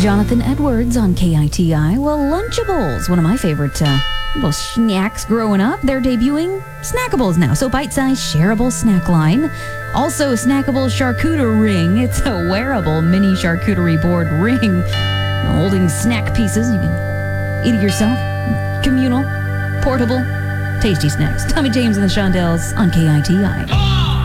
Jonathan Edwards on KITI. Well, Lunchables, one of my favorite little snacks growing up. They're debuting Snackables now. So bite-sized, shareable snack line. Also, Snackable Charcuterie Ring. It's a wearable mini charcuterie board ring holding snack pieces. You can eat it yourself. Communal, portable, tasty snacks. Tommy James and the Shondells on KITI.